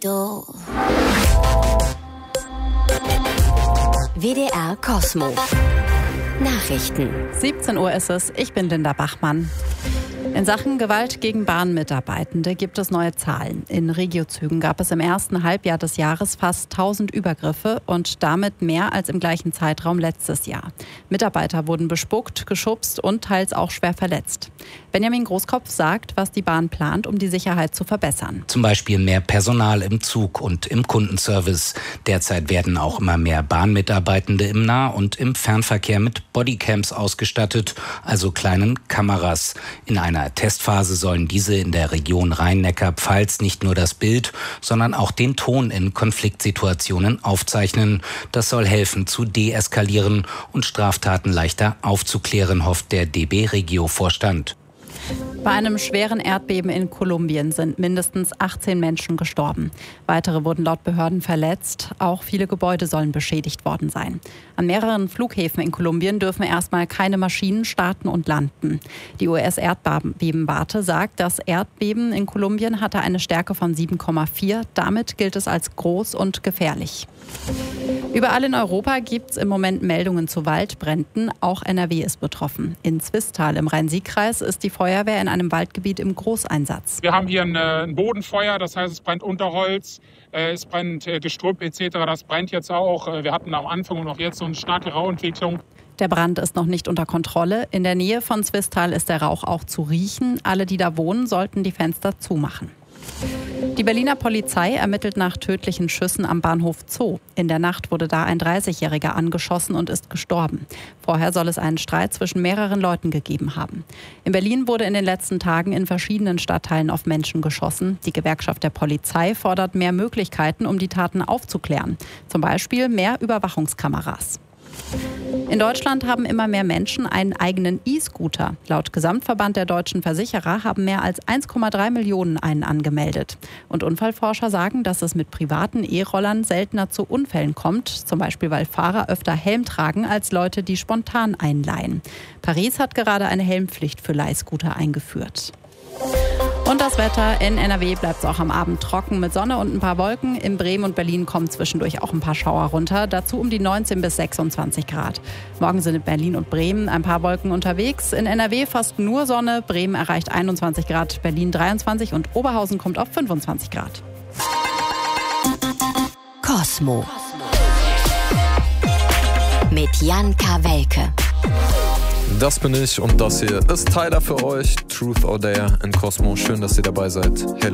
Idol. WDR Kosmo. Nachrichten. 17 Uhr ist es. Ich bin Linda Bachmann. In Sachen Gewalt gegen Bahnmitarbeitende gibt es neue Zahlen. In Regiozügen gab es im ersten Halbjahr des Jahres fast 1000 Übergriffe und damit mehr als im gleichen Zeitraum letztes Jahr. Mitarbeiter wurden bespuckt, geschubst und teils auch schwer verletzt. Benjamin Großkopf sagt, was die Bahn plant, um die Sicherheit zu verbessern. Zum Beispiel mehr Personal im Zug und im Kundenservice. Derzeit werden auch immer mehr Bahnmitarbeitende im Nah- und im Fernverkehr mit Bodycams ausgestattet, also kleinen Kameras. In einer Testphase sollen diese in der Region Rhein-Neckar-Pfalz nicht nur das Bild, sondern auch den Ton in Konfliktsituationen aufzeichnen. Das soll helfen zu deeskalieren und Straftaten leichter aufzuklären, hofft der DB Regio-Vorstand. Bei einem schweren Erdbeben in Kolumbien sind mindestens 18 Menschen gestorben. Weitere wurden laut Behörden verletzt. Auch viele Gebäude sollen beschädigt worden sein. An mehreren Flughäfen in Kolumbien dürfen erstmal keine Maschinen starten und landen. Die US-Erdbebenwarte sagt, das Erdbeben in Kolumbien hatte eine Stärke von 7,4. Damit gilt es als groß und gefährlich. Überall in Europa gibt es im Moment Meldungen zu Waldbränden. Auch NRW ist betroffen. In Zwistal im Rhein-Sieg-Kreis ist die Feuerwehr in einem Waldgebiet im Großeinsatz. Wir haben hier ein Bodenfeuer, das heißt, es brennt Unterholz, es brennt Gestrüpp etc. Das brennt jetzt auch. Wir hatten am Anfang und auch jetzt so eine starke Rauchentwicklung. Der Brand ist noch nicht unter Kontrolle. In der Nähe von Zwistal ist der Rauch auch zu riechen. Alle, die da wohnen, sollten die Fenster zumachen. Die Berliner Polizei ermittelt nach tödlichen Schüssen am Bahnhof Zoo. In der Nacht wurde da ein 30-Jähriger angeschossen und ist gestorben. Vorher soll es einen Streit zwischen mehreren Leuten gegeben haben. In Berlin wurde in den letzten Tagen in verschiedenen Stadtteilen auf Menschen geschossen. Die Gewerkschaft der Polizei fordert mehr Möglichkeiten, um die Taten aufzuklären. Zum Beispiel mehr Überwachungskameras. In Deutschland haben immer mehr Menschen einen eigenen E-Scooter. Laut Gesamtverband der deutschen Versicherer haben mehr als 1,3 Millionen einen angemeldet. Und Unfallforscher sagen, dass es mit privaten E-Rollern seltener zu Unfällen kommt. Zum Beispiel, weil Fahrer öfter Helm tragen als Leute, die spontan einleihen. Paris hat gerade eine Helmpflicht für Leihscooter eingeführt. Und das Wetter: in NRW bleibt es auch am Abend trocken mit Sonne und ein paar Wolken. In Bremen und Berlin kommen zwischendurch auch ein paar Schauer runter. Dazu um die 19 bis 26 Grad. Morgen sind in Berlin und Bremen ein paar Wolken unterwegs. In NRW fast nur Sonne. Bremen erreicht 21 Grad, Berlin 23 und Oberhausen kommt auf 25 Grad. Kosmo. Mit Jan Kawelke. Das bin ich und das hier ist Tyler für euch. Truth or Dare in Kosmo. Schön, dass ihr dabei seid.